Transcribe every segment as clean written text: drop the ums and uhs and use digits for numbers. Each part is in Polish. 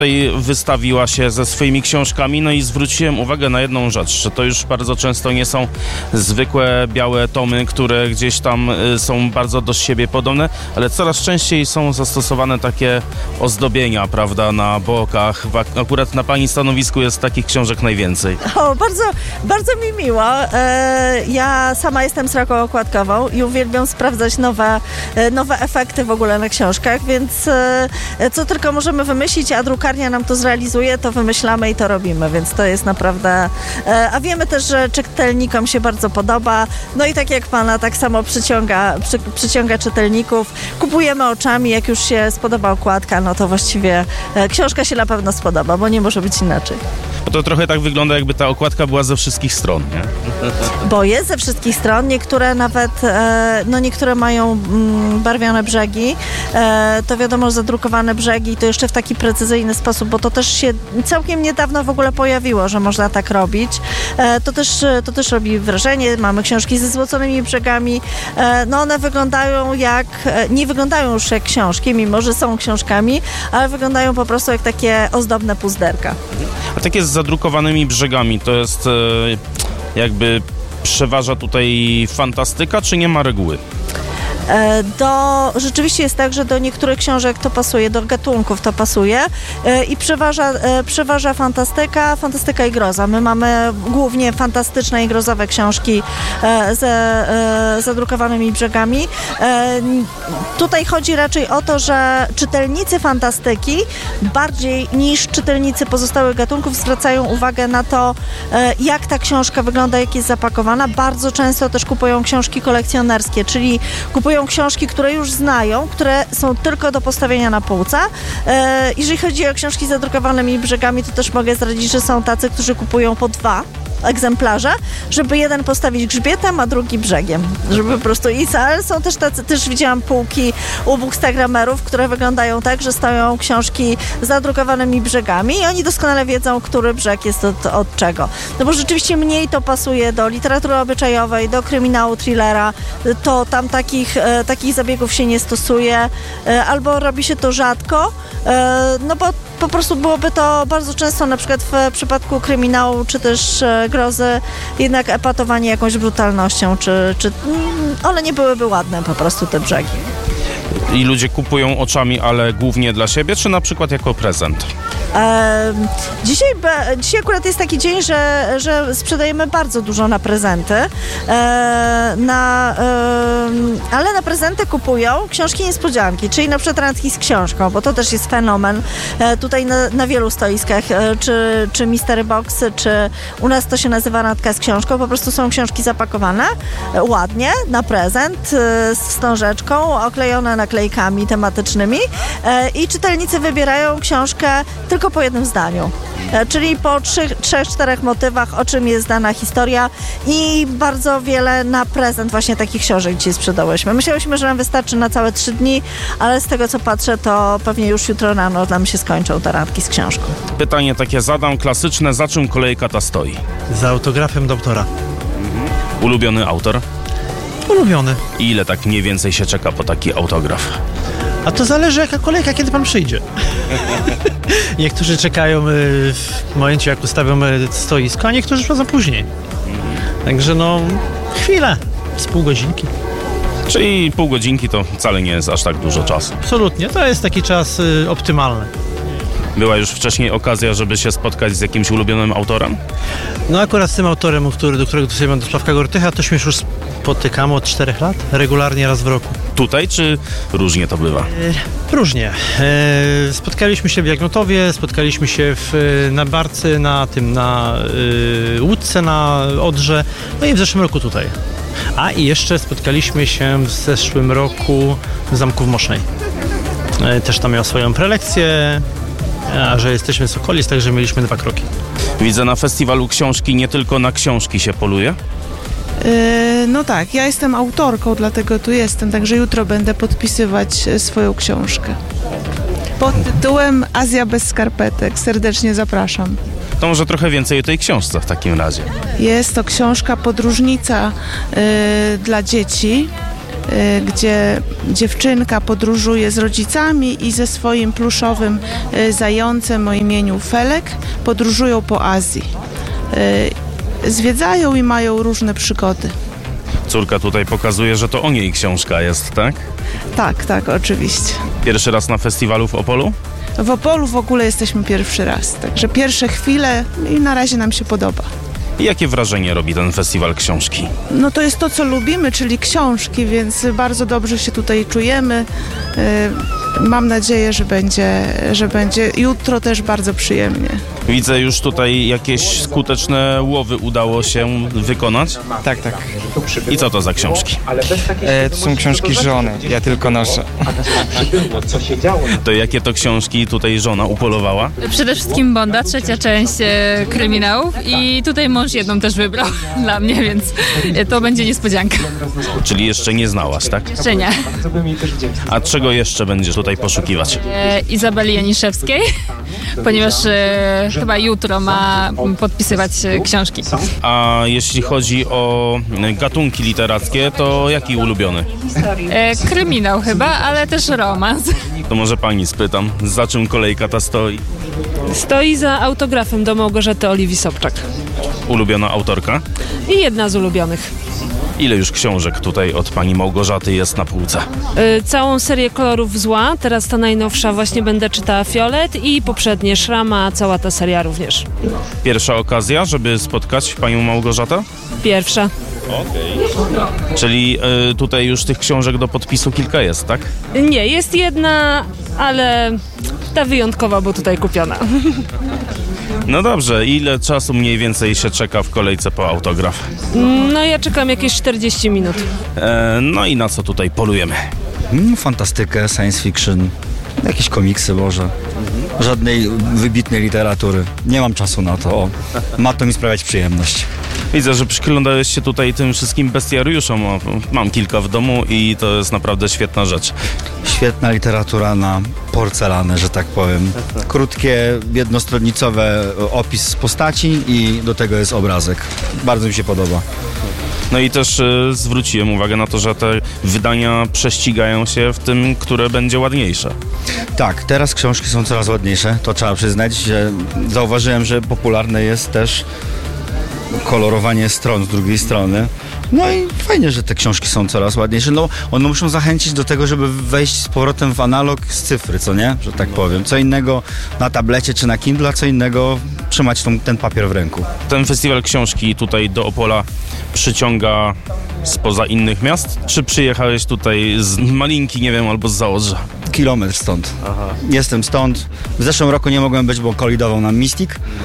Tutaj wystawiła się ze swoimi książkami, no i zwróciłem uwagę na jedną rzecz, że to już bardzo często nie są zwykłe białe tomy, które gdzieś tam są bardzo do siebie podobne, ale coraz częściej są zastosowane takie ozdobienia, prawda, na bokach. Akurat na pani stanowisku jest takich książek najwięcej. O, bardzo mi miło. Ja sama jestem sroką okładkową i uwielbiam sprawdzać nowe efekty w ogóle na książkach, więc co tylko możemy wymyślić, a drukarnia nam to zrealizuje, to wymyślamy i to robimy, więc to jest naprawdę... A wiemy też, że czytelnikom się bardzo podoba, no i tak jak pana, tak samo przyciąga czytelników. Kupujemy oczami, jak już się spodoba okładka, no to właściwie książka się na pewno spodoba, bo nie może być inaczej. Bo to trochę tak wygląda, jakby ta okładka była ze wszystkich stron, nie? Bo jest ze wszystkich stron, niektóre nawet, niektóre mają barwione brzegi, to wiadomo, zadrukowane brzegi, to jeszcze w taki precyzyjny sposób, bo to też się całkiem niedawno w ogóle pojawiło, że można tak robić. To też robi wrażenie. Mamy książki ze złoconymi brzegami. No one wyglądają nie wyglądają już jak książki, mimo że są książkami, ale wyglądają po prostu jak takie ozdobne puzderka. A takie z zadrukowanymi brzegami, to jest jakby przeważa tutaj fantastyka, czy nie ma reguły? Rzeczywiście jest tak, że do niektórych książek to pasuje, do gatunków to pasuje i przeważa fantastyka i groza. My mamy głównie fantastyczne i grozowe książki ze zadrukowanymi brzegami. Tutaj chodzi raczej o to, że czytelnicy fantastyki bardziej niż czytelnicy pozostałych gatunków zwracają uwagę na to, jak ta książka wygląda, jak jest zapakowana. Bardzo często też kupują książki kolekcjonerskie, czyli kupują książki, które już znają, które są tylko do postawienia na półce. Jeżeli chodzi o książki z zadrukowanymi brzegami, to też mogę zdradzić, że są tacy, którzy kupują po 2 egzemplarze, żeby jeden postawić grzbietem, a drugi brzegiem. Żeby po prostu ale są też tacy, też widziałam półki u bookstagramerów, które wyglądają tak, że stoją książki z zadrukowanymi brzegami i oni doskonale wiedzą, który brzeg jest od czego. No bo rzeczywiście mniej to pasuje do literatury obyczajowej, do kryminału, thrillera, to tam takich zabiegów się nie stosuje, albo robi się to rzadko, no bo po prostu byłoby to bardzo często, na przykład w przypadku kryminału, czy też grozy, jednak epatowanie jakąś brutalnością, czy one nie byłyby ładne po prostu te brzegi. I ludzie kupują oczami, ale głównie dla siebie, czy na przykład jako prezent? Dzisiaj akurat jest taki dzień, że sprzedajemy bardzo dużo na prezenty, ale na prezenty kupują książki niespodzianki, czyli na przykład randki z książką, bo to też jest fenomen. Tutaj na wielu stoiskach, czy Mystery Boxy, czy u nas to się nazywa randka z książką, po prostu są książki zapakowane ładnie na prezent, z wstążeczką, oklejone naklejkami tematycznymi i czytelnicy wybierają książkę tylko po jednym zdaniu. Czyli po 3-4 motywach, o czym jest dana historia i bardzo wiele na prezent właśnie takich książek dzisiaj sprzedałyśmy. Myślałyśmy, że nam wystarczy na całe 3 dni, ale z tego co patrzę, to pewnie już jutro rano nam się skończą te randki z książką. Pytanie takie zadam, klasyczne, za czym kolejka ta stoi? Za autografem doktora. Ulubiony autor? Ulubiony. I ile tak mniej więcej się czeka po taki autograf? A to zależy jaka kolejka, kiedy pan przyjdzie. Niektórzy czekają w momencie, jak ustawią stoisko, a niektórzy przychodzą później. Także chwilę, z pół godzinki. Czyli pół godzinki to wcale nie jest aż tak dużo czasu. Absolutnie, to jest taki czas optymalny. Była już wcześniej okazja, żeby się spotkać z jakimś ulubionym autorem? No akurat z tym autorem, do którego tutaj mam do Sławka Gortycha, to się już spotykamy od 4 lat, regularnie raz w roku. Tutaj, czy różnie to bywa? Różnie. Spotkaliśmy się w Jagnotowie, spotkaliśmy się na Barcy, na Łódce, na Odrze, no i w zeszłym roku tutaj. A i jeszcze spotkaliśmy się w zeszłym roku w Zamku w Mosznej. Też tam miał swoją prelekcję, a że jesteśmy z okolic, także mieliśmy 2 kroki. Widzę, na festiwalu książki nie tylko na książki się poluje? No tak, ja jestem autorką, dlatego tu jestem, także jutro będę podpisywać swoją książkę. Pod tytułem Azja bez skarpetek. Serdecznie zapraszam. To może trochę więcej o tej książce w takim razie. Jest to książka podróżnica dla dzieci. gdzie dziewczynka podróżuje z rodzicami i ze swoim pluszowym zającem o imieniu Felek podróżują po Azji. Zwiedzają i mają różne przygody. Córka tutaj pokazuje, że to o niej książka jest, tak? Tak, oczywiście. Pierwszy raz na festiwalu w Opolu? W Opolu w ogóle jesteśmy pierwszy raz, także pierwsze chwile i na razie nam się podoba. I jakie wrażenie robi ten festiwal książki? No to jest to, co lubimy, czyli książki, więc bardzo dobrze się tutaj czujemy. Mam nadzieję, że będzie jutro też bardzo przyjemnie. Widzę już tutaj jakieś skuteczne łowy udało się wykonać. Tak. I co to za książki? To są książki żony, ja tylko noszę. To jakie to książki tutaj żona upolowała? Przede wszystkim Bonda, trzecia część kryminałów i tutaj mąż jedną też wybrał dla mnie, więc to będzie niespodzianka. Czyli jeszcze nie znałaś, tak? Jeszcze nie. A czego jeszcze będziesz tutaj poszukiwać? Izabeli Janiszewskiej, ponieważ chyba jutro ma podpisywać książki. A jeśli chodzi o gatunki literackie, to jaki ulubiony? Kryminał chyba, ale też romans. To może pani spytam, za czym kolejka ta stoi? Stoi za autografem do Małgorzaty Oliwii Sobczak. Ulubiona autorka? I jedna z ulubionych. Ile już książek tutaj od pani Małgorzaty jest na półce? Całą serię Kolorów Zła, teraz ta najnowsza właśnie będę czytała Fiolet i poprzednie Szrama, cała ta seria również. Pierwsza okazja, żeby spotkać panią Małgorzatę? Pierwsza. Czyli tutaj już tych książek do podpisu kilka jest, tak? Nie, jest jedna, ale ta wyjątkowa, bo tutaj kupiona. No dobrze, ile czasu mniej więcej się czeka w kolejce po autograf? No ja czekam jakieś 40 minut. No i na co tutaj polujemy? Fantastykę, science fiction, jakieś komiksy może. Żadnej wybitnej literatury. Nie mam czasu na to. O, ma to mi sprawiać przyjemność. Widzę, że przyglądałeś się tutaj tym wszystkim bestiariuszom. Mam kilka w domu i to jest naprawdę świetna rzecz. Świetna literatura na porcelanę, że tak powiem. Krótkie, jednostronnicowe opis postaci i do tego jest obrazek. Bardzo mi się podoba. No i też zwróciłem uwagę na to, że te wydania prześcigają się w tym, które będzie ładniejsze. Tak, teraz książki są coraz ładniejsze, to trzeba przyznać. Że zauważyłem, że popularne jest też kolorowanie stron z drugiej strony. No i fajnie, że te książki są coraz ładniejsze. No, one muszą zachęcić do tego, żeby wejść z powrotem w analog z cyfry, co nie? Że tak powiem. Co innego na tablecie czy na Kindle, a co innego trzymać ten papier w ręku. Ten festiwal książki tutaj do Opola przyciąga spoza innych miast? Czy przyjechałeś tutaj z Malinki, nie wiem, albo z Zaodrza? Kilometr stąd. Aha. Jestem stąd. W zeszłym roku nie mogłem być, bo kolidował nam Mystic,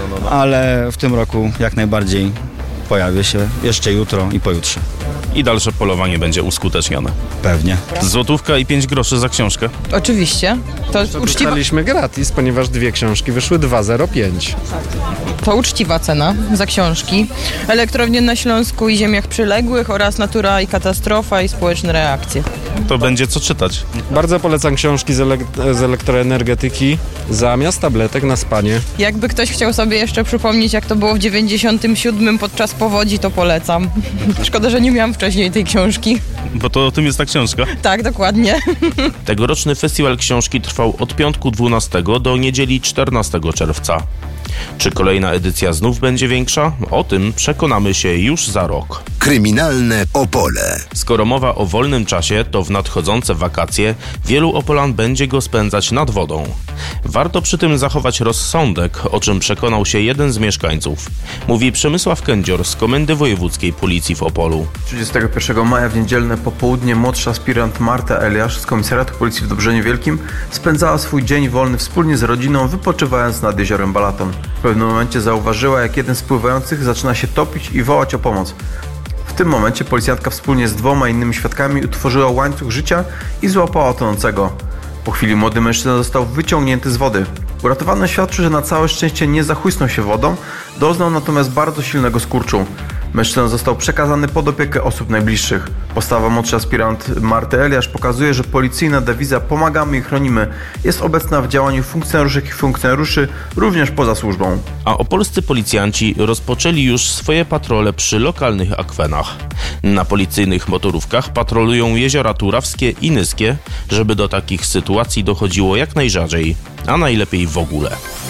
ale w tym roku jak najbardziej pojawię się jeszcze jutro i pojutrze. I dalsze polowanie będzie uskutecznione. Pewnie. Złotówka i 5 groszy za książkę? Oczywiście. To uczciwa... Dostaliśmy gratis, ponieważ 2 książki wyszły 2,05. To uczciwa cena za książki. Elektrownie na Śląsku i ziemiach przyległych oraz Natura i katastrofa i społeczne reakcje. To będzie co czytać. Bardzo polecam książki z elektroenergetyki zamiast tabletek na spanie. Jakby ktoś chciał sobie jeszcze przypomnieć, jak to było w 97 podczas powodzi, to polecam. Szkoda, że nie miałam wcześniej tej książki. Bo to o tym jest ta książka. Tak, dokładnie. Tegoroczny festiwal książki trwał od piątku 12 do niedzieli 14 czerwca. Czy kolejna edycja znów będzie większa? O tym przekonamy się już za rok. Kryminalne Opole. Skoro mowa o wolnym czasie, to w nadchodzące wakacje wielu Opolan będzie go spędzać nad wodą. Warto przy tym zachować rozsądek, o czym przekonał się jeden z mieszkańców. Mówi Przemysław Kędzior z Komendy Wojewódzkiej Policji w Opolu. 31 maja w niedzielne popołudnie młodsza aspirant Marta Eliasz z Komisariatu Policji w Dobrzeniu Wielkim spędzała swój dzień wolny wspólnie z rodziną, wypoczywając nad jeziorem Balaton. W pewnym momencie zauważyła, jak jeden z pływających zaczyna się topić i wołać o pomoc. W tym momencie policjantka wspólnie z 2 innymi świadkami utworzyła łańcuch życia i złapała tonącego. Po chwili młody mężczyzna został wyciągnięty z wody. Uratowany świadczy, że na całe szczęście nie zachłysnął się wodą, doznał natomiast bardzo silnego skurczu. Mężczyzna został przekazany pod opiekę osób najbliższych. Postawa młodszy aspirant Marty Eliasz pokazuje, że policyjna dewiza "pomagamy i chronimy" jest obecna w działaniu funkcjonariuszek i funkcjonariuszy również poza służbą. A opolscy policjanci rozpoczęli już swoje patrole przy lokalnych akwenach. Na policyjnych motorówkach patrolują jeziora Turawskie i Nyskie, żeby do takich sytuacji dochodziło jak najrzadziej, a najlepiej w ogóle.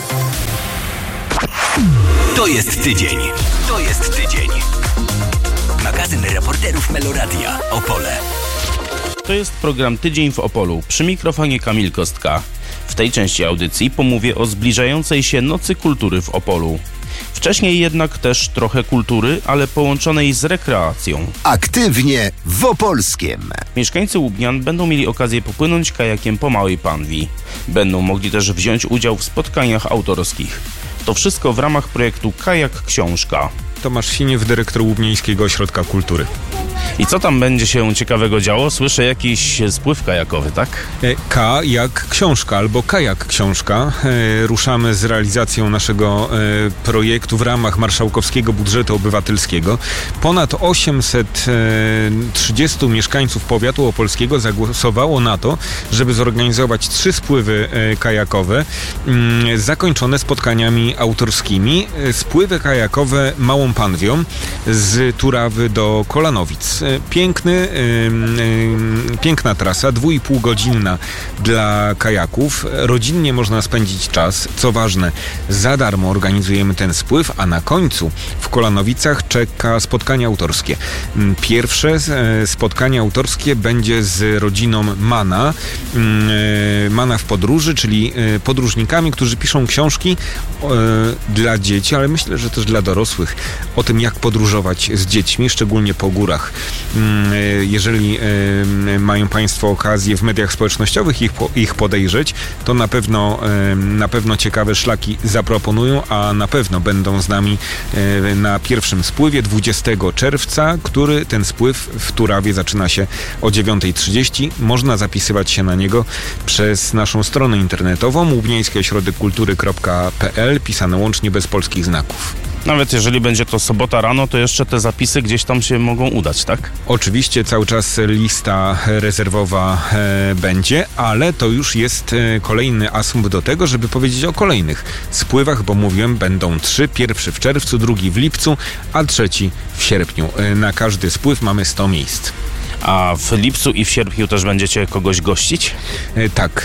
To jest tydzień. To jest tydzień. Magazyn reporterów Meloradia Opole. To jest program Tydzień w Opolu. Przy mikrofonie Kamil Kostka. W tej części audycji pomówię o zbliżającej się Nocy Kultury w Opolu. Wcześniej jednak też trochę kultury, ale połączonej z rekreacją. Aktywnie w Opolskiem. Mieszkańcy Łubnian będą mieli okazję popłynąć kajakiem po Małej Panwi. Będą mogli też wziąć udział w spotkaniach autorskich. To wszystko w ramach projektu Kajak Książka. Tomasz Siniew, dyrektor Łubnieńskiego Ośrodka Kultury. I co tam będzie się ciekawego działo? Słyszę jakiś spływ kajakowy, tak? Jak książka albo Kajak Książka. Ruszamy z realizacją naszego projektu w ramach marszałkowskiego budżetu obywatelskiego. Ponad 830 mieszkańców powiatu opolskiego zagłosowało na to, żeby zorganizować 3 spływy kajakowe zakończone spotkaniami autorskimi. Spływy kajakowe Małą Panwią z Turawy do Kolanowic. Piękna trasa, 2,5-godzinna dla kajaków. Rodzinnie można spędzić czas. Co ważne, za darmo organizujemy ten spływ, a na końcu w Kolanowicach czeka spotkanie autorskie. Pierwsze spotkanie autorskie będzie z rodziną Mana w podróży, czyli podróżnikami, którzy piszą książki dla dzieci, ale myślę, że też dla dorosłych, o tym, jak podróżować z dziećmi, szczególnie po górach. Jeżeli mają Państwo okazję w mediach społecznościowych ich podejrzeć, to na pewno ciekawe szlaki zaproponują, a na pewno będą z nami na pierwszym spływie 20 czerwca, który ten spływ w Turawie zaczyna się o 9:30. Można zapisywać się na niego przez naszą stronę internetową łubnieńskiośrodekkultury.pl, pisane łącznie bez polskich znaków. Nawet jeżeli będzie to sobota rano, to jeszcze te zapisy gdzieś tam się mogą udać, tak? Oczywiście cały czas lista rezerwowa będzie, ale to już jest kolejny asumpt do tego, żeby powiedzieć o kolejnych spływach, bo mówiłem, będą 3. Pierwszy w czerwcu, drugi w lipcu, a trzeci w sierpniu. Na każdy spływ mamy 100 miejsc. A w lipcu i w sierpniu też będziecie kogoś gościć? Tak.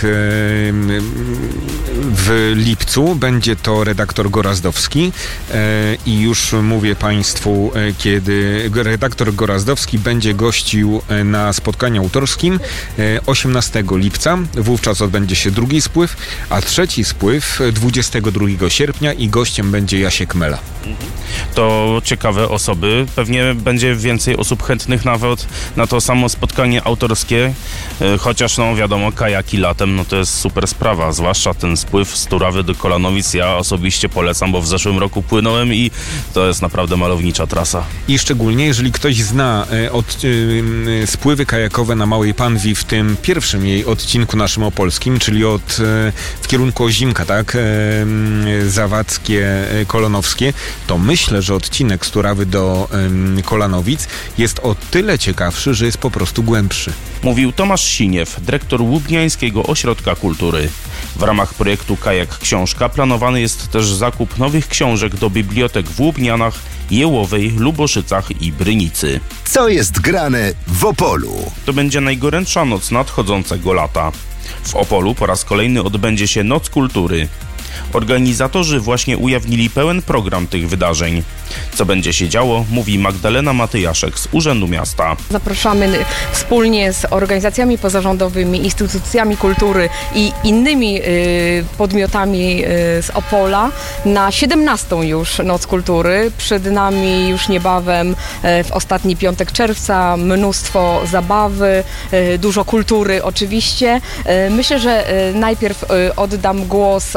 W lipcu będzie to redaktor Gorazdowski i już mówię Państwu, kiedy redaktor Gorazdowski będzie gościł na spotkaniu autorskim 18 lipca. Wówczas odbędzie się drugi spływ, a trzeci spływ 22 sierpnia i gościem będzie Jasiek Mela. To ciekawe osoby. Pewnie będzie więcej osób chętnych nawet na to samo spotkanie autorskie, chociaż no wiadomo, kajaki latem to jest super sprawa, zwłaszcza ten spływ z Turawy do Kolanowic. Ja osobiście polecam, bo w zeszłym roku płynąłem i to jest naprawdę malownicza trasa. I szczególnie jeżeli ktoś zna spływy kajakowe na Małej Panwi w tym pierwszym jej odcinku naszym opolskim, czyli w kierunku Ozimka, tak? Zawadzkie, Kolonowskie, to myślę, że odcinek z Turawy do Kolanowic jest o tyle ciekawszy, że jest po prostu głębszy. Mówił Tomasz Siniew, dyrektor Łubniańskiego Ośrodka Kultury. W ramach projektu Kajak Książka planowany jest też zakup nowych książek do bibliotek w Łubnianach, Jełowej, Luboszycach i Brynicy. Co jest grane w Opolu? To będzie najgorętsza noc nadchodzącego lata. W Opolu po raz kolejny odbędzie się Noc Kultury. Organizatorzy właśnie ujawnili pełen program tych wydarzeń. Co będzie się działo, mówi Magdalena Matyjaszek z Urzędu Miasta. Zapraszamy wspólnie z organizacjami pozarządowymi, instytucjami kultury i innymi podmiotami z Opola na 17. już Noc Kultury. Przed nami już niebawem w ostatni piątek czerwca mnóstwo zabawy, dużo kultury oczywiście. Myślę, że najpierw oddam głos organizatorom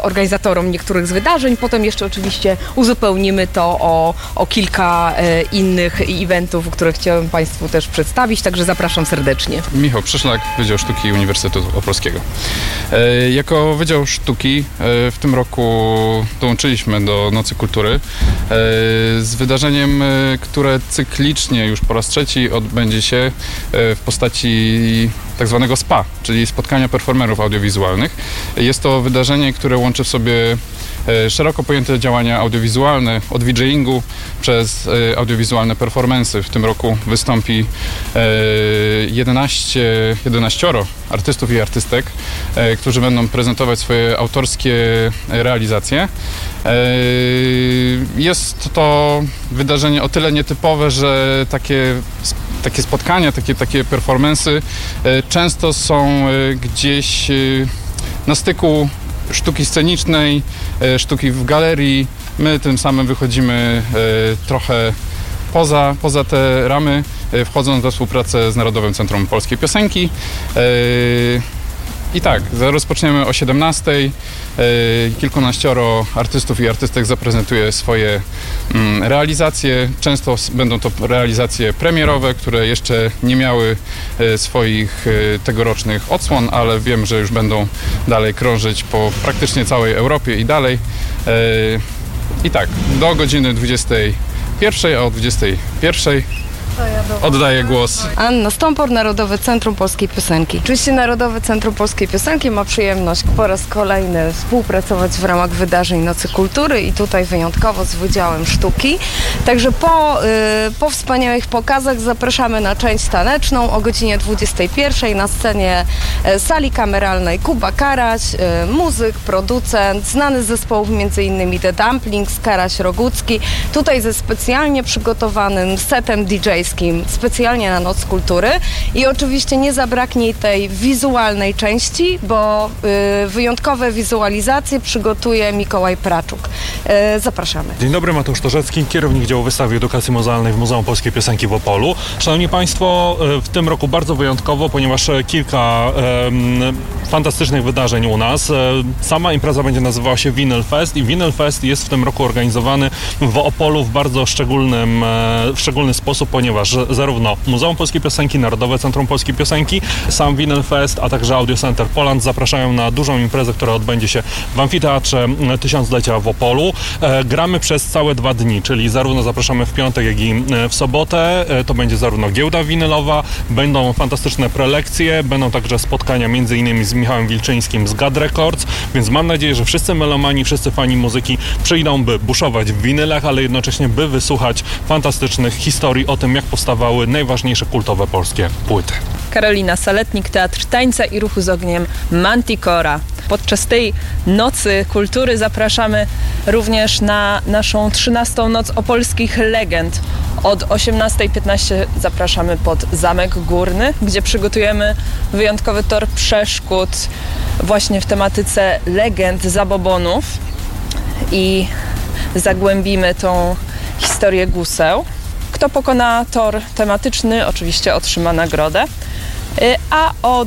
organizatorom niektórych z wydarzeń. Potem jeszcze oczywiście uzupełnimy to o kilka innych eventów, które chciałem Państwu też przedstawić, także zapraszam serdecznie. Michał Przyszlak, Wydział Sztuki Uniwersytetu Opolskiego. Jako Wydział Sztuki w tym roku dołączyliśmy do Nocy Kultury z wydarzeniem, które cyklicznie już po raz trzeci odbędzie się w postaci tak zwanego SPA, czyli spotkania performerów audiowizualnych. Jest to wydarzenie, które łączy w sobie szeroko pojęte działania audiowizualne, od DJingu przez audiowizualne performance'y. W tym roku wystąpi 11 artystów i artystek, którzy będą prezentować swoje autorskie realizacje. Jest to wydarzenie o tyle nietypowe, że takie spotkania, takie performance'y często są gdzieś na styku sztuki scenicznej, sztuki w galerii. My tym samym wychodzimy trochę poza te ramy, wchodząc we współpracę z Narodowym Centrum Polskiej Piosenki. I tak, rozpoczniemy o 17:00. Kilkunaścioro artystów i artystek zaprezentuje swoje realizacje. Często będą to realizacje premierowe, które jeszcze nie miały swoich tegorocznych odsłon, ale wiem, że już będą dalej krążyć po praktycznie całej Europie i dalej. I tak, do godziny 21:00, a o 21:00 oddaję głos. Anna Stąpor, Narodowe Centrum Polskiej Piosenki. Oczywiście Narodowe Centrum Polskiej Piosenki ma przyjemność po raz kolejny współpracować w ramach wydarzeń Nocy Kultury i tutaj wyjątkowo z Wydziałem Sztuki. Także po wspaniałych pokazach zapraszamy na część taneczną o godzinie 21:00 na scenie sali kameralnej Kuba Karaś, muzyk, producent, znany z zespołów m.in. The Dumplings, Karaś Rogucki, tutaj ze specjalnie przygotowanym setem DJ-skim specjalnie na Noc Kultury i oczywiście nie zabraknie tej wizualnej części, bo wyjątkowe wizualizacje przygotuje Mikołaj Praczuk. Zapraszamy. Dzień dobry, Mateusz Torzecki, kierownik działu wystawy edukacji muzealnej w Muzeum Polskiej Piosenki w Opolu. Szanowni Państwo, w tym roku bardzo wyjątkowo, ponieważ kilka fantastycznych wydarzeń u nas. Sama impreza będzie nazywała się Vinyl Fest i Vinyl Fest jest w tym roku organizowany w Opolu w bardzo szczególny sposób, ponieważ zarówno Muzeum Polskiej Piosenki, Narodowe Centrum Polskiej Piosenki, sam Vinyl Fest, a także Audio Center Poland zapraszają na dużą imprezę, która odbędzie się w Amfiteatrze Tysiąclecia w Opolu. Gramy przez całe 2 dni, czyli zarówno zapraszamy w piątek, jak i w sobotę. To będzie zarówno giełda winylowa, będą fantastyczne prelekcje, będą także spotkania m.in. z Michałem Wilczyńskim z GAD Records, więc mam nadzieję, że wszyscy melomani, wszyscy fani muzyki przyjdą, by buszować w winylach, ale jednocześnie by wysłuchać fantastycznych historii o tym, jak powstawały najważniejsze kultowe polskie płyty. Karolina Saletnik, Teatr Tańca i Ruchu z Ogniem Manticora. Podczas tej Nocy Kultury zapraszamy również na naszą 13. Noc Opolskich Legend. Od 18:15 zapraszamy pod Zamek Górny, gdzie przygotujemy wyjątkowy tor przeszkód właśnie w tematyce legend zabobonów i zagłębimy tą historię guseł. Kto pokona tor tematyczny, oczywiście otrzyma nagrodę. A o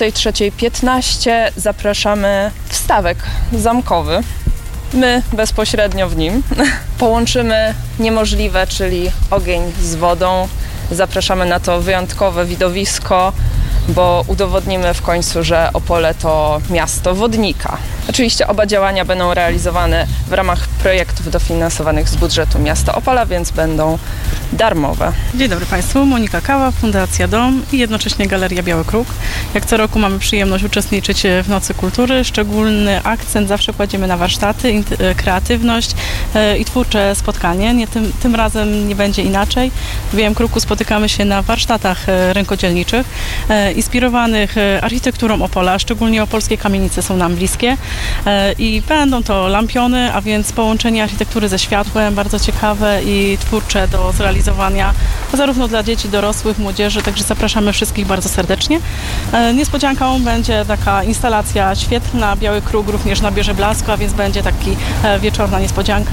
23:15 zapraszamy w stawek zamkowy. My bezpośrednio w nim połączymy niemożliwe, czyli ogień z wodą. Zapraszamy na to wyjątkowe widowisko, bo udowodnimy w końcu, że Opole to miasto wodnika. Oczywiście oba działania będą realizowane w ramach projektów dofinansowanych z budżetu miasta Opola, więc będą darmowe. Dzień dobry Państwu, Monika Kawa, Fundacja Dom i jednocześnie Galeria Biały Kruk. Jak co roku mamy przyjemność uczestniczyć w Nocy Kultury. Szczególny akcent zawsze kładziemy na warsztaty, kreatywność i twórcze spotkanie. Tym razem nie będzie inaczej. W Białym Kruku spotykamy się na warsztatach rękodzielniczych inspirowanych architekturą Opola, szczególnie opolskie kamienice są nam bliskie i będą to lampiony, a więc połączenie architektury ze światłem, bardzo ciekawe i twórcze do zrealizowania zarówno dla dzieci, dorosłych, młodzieży, także zapraszamy wszystkich bardzo serdecznie. Niespodzianką będzie taka instalacja świetlna, Biały Kruk również nabierze blasku, a więc będzie taki wieczorna niespodzianka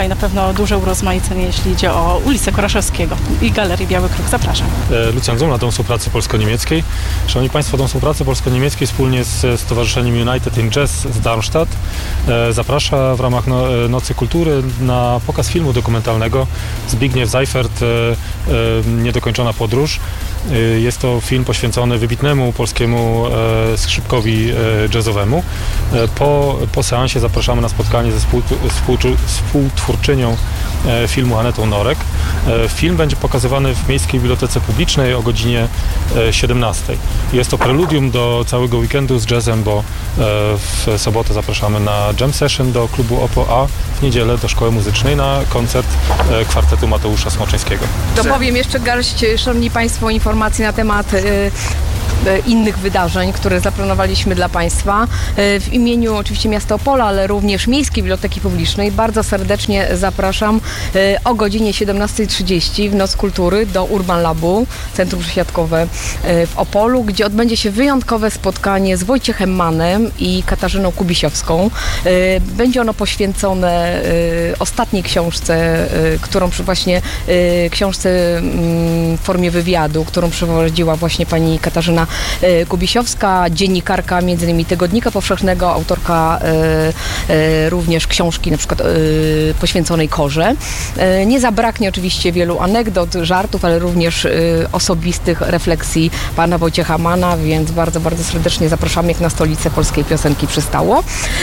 Tutaj na pewno duże urozmaicenie, jeśli idzie o ulicę Koraszewskiego i Galerię Biały Kruk. Zapraszam. Lucjan Zumla, Dom Współpracy Polsko-Niemieckiej. Szanowni Państwo, Dom Współpracy Polsko-Niemieckiej wspólnie z Stowarzyszeniem United in Jazz z Darmstadt zaprasza w ramach Nocy Kultury na pokaz filmu dokumentalnego Zbigniew Seifert, Niedokończona podróż. Jest to film poświęcony wybitnemu polskiemu skrzypkowi jazzowemu. Po seansie zapraszamy na spotkanie ze współtwórczynią filmu Anetą Norek. Film będzie pokazywany w Miejskiej Bibliotece Publicznej o godzinie 17. Jest to preludium do całego weekendu z jazzem, bo w sobotę zapraszamy na jam session do klubu OPO, a w niedzielę do Szkoły Muzycznej na koncert kwartetu Mateusza Smoczyńskiego. Dopowiem jeszcze garść, szanowni Państwo, informacji na temat innych wydarzeń, które zaplanowaliśmy dla Państwa. W imieniu oczywiście miasta Opola, ale również Miejskiej Biblioteki Publicznej bardzo serdecznie zapraszam o godzinie 17:30 w Noc Kultury do Urban Labu, Centrum Przesiadkowe w Opolu, gdzie odbędzie się wyjątkowe spotkanie z Wojciechem Mannem i Katarzyną Kubisiowską. Będzie ono poświęcone ostatniej książce, którą książce w formie wywiadu, którą przeprowadziła właśnie pani Katarzyna Kubisiowska, dziennikarka m.in. Tygodnika Powszechnego, autorka również książki na przykład poświęconej Korze. Nie zabraknie oczywiście wielu anegdot, żartów, ale również osobistych refleksji pana Wojciecha Manna, więc bardzo, bardzo serdecznie zapraszamy, jak na stolicę polskiej piosenki przystało.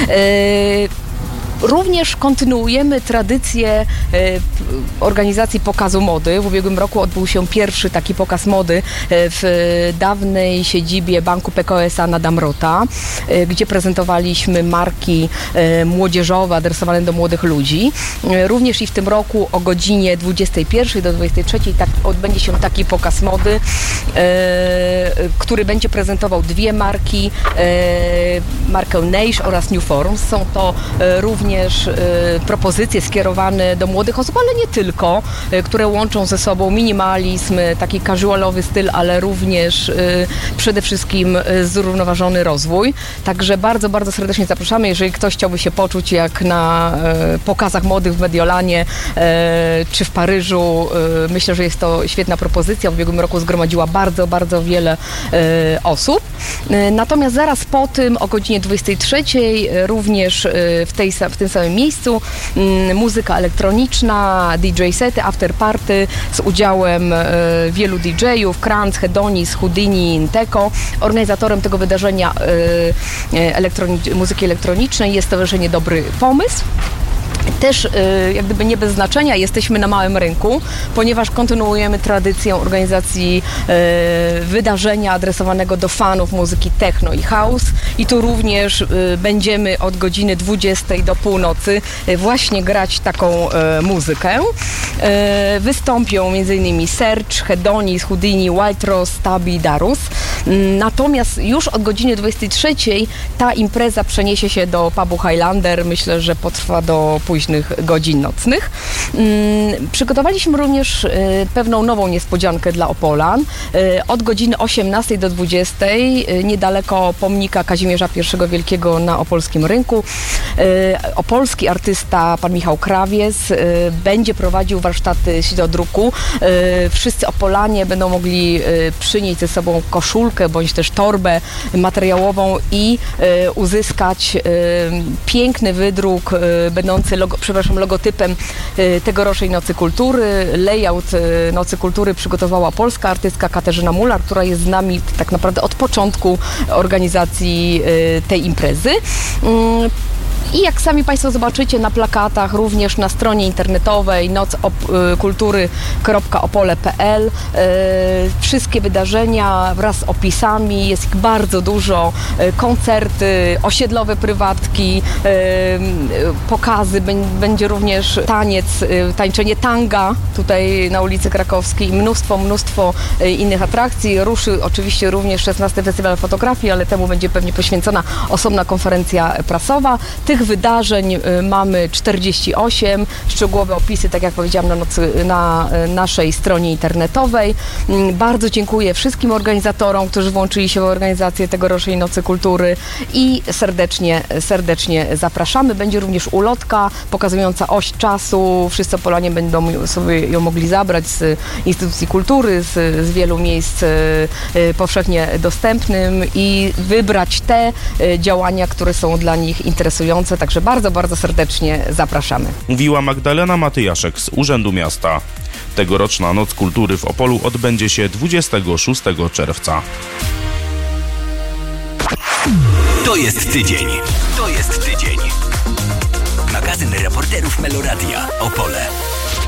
Również kontynuujemy tradycję organizacji pokazu mody. W ubiegłym roku odbył się pierwszy taki pokaz mody w dawnej siedzibie Banku PKO SA na Damrota, gdzie prezentowaliśmy marki młodzieżowe adresowane do młodych ludzi. Również i w tym roku o godzinie 21 do 23 odbędzie się taki pokaz mody, który będzie prezentował dwie marki, markę Neish oraz New Forms. Są to również propozycje skierowane do młodych osób, ale nie tylko, które łączą ze sobą minimalizm, taki casualowy styl, ale również przede wszystkim zrównoważony rozwój. Także bardzo, bardzo serdecznie zapraszamy, jeżeli ktoś chciałby się poczuć jak na pokazach mody w Mediolanie czy w Paryżu. Myślę, że jest to świetna propozycja. W ubiegłym roku zgromadziła bardzo, bardzo wiele osób. Natomiast zaraz po tym o godzinie 23 również w tym samym miejscu muzyka elektroniczna, DJ sety, after party z udziałem wielu DJ-ów, Kranz, Hedonis, Houdini, Inteco. Organizatorem tego wydarzenia muzyki elektronicznej jest Stowarzyszenie Dobry Pomysł. Też jak gdyby nie bez znaczenia jesteśmy na małym rynku, ponieważ kontynuujemy tradycję organizacji wydarzenia adresowanego do fanów muzyki techno i house i tu również będziemy od godziny 20 do północy właśnie grać taką muzykę. Wystąpią m.in. Serge, Hedonis, Houdini, White Rose, Tabi, Darus. Natomiast już od godziny 23 ta impreza przeniesie się do pubu Highlander. Myślę, że potrwa do późnych godzin nocnych. Przygotowaliśmy również pewną nową niespodziankę dla Opolan. Od godziny 18 do 20 niedaleko pomnika Kazimierza I Wielkiego na opolskim rynku opolski artysta pan Michał Krawiec będzie prowadził warsztaty siedodruku. Wszyscy Opolanie będą mogli przynieść ze sobą koszulkę bądź też torbę materiałową i uzyskać piękny wydruk będący logotypem tegorocznej Nocy Kultury. Layout Nocy Kultury przygotowała polska artystka Katarzyna Mular, która jest z nami tak naprawdę od początku organizacji tej imprezy. I jak sami Państwo zobaczycie na plakatach, również na stronie internetowej nockultury.opole.pl wszystkie wydarzenia wraz z opisami, jest ich bardzo dużo, koncerty, osiedlowe prywatki, pokazy, będzie również tańczenie tanga tutaj na ulicy Krakowskiej, mnóstwo innych atrakcji. Ruszy oczywiście również 16 Festiwal Fotografii, ale temu będzie pewnie poświęcona osobna konferencja prasowa. Tych Tych wydarzeń mamy 48, szczegółowe opisy, tak jak powiedziałam, na naszej stronie internetowej. Bardzo dziękuję wszystkim organizatorom, którzy włączyli się w organizację tegorocznej Nocy Kultury i serdecznie zapraszamy. Będzie również ulotka pokazująca oś czasu. Wszyscy Opolanie będą sobie ją mogli zabrać z instytucji kultury, z wielu miejsc powszechnie dostępnym i wybrać te działania, które są dla nich interesujące. Także bardzo, bardzo serdecznie zapraszamy. Mówiła Magdalena Matyjaszek z Urzędu Miasta. Tegoroczna Noc Kultury w Opolu odbędzie się 26 czerwca. To jest tydzień. To jest tydzień. Magazyn reporterów Meloradia Opole.